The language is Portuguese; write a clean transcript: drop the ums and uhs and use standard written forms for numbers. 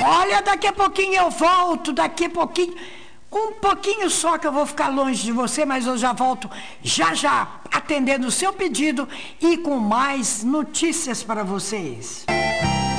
Olha, daqui a pouquinho eu volto, daqui a pouquinho, um pouquinho só que eu vou ficar longe de você, mas eu já volto já, atendendo o seu pedido e com mais notícias para vocês.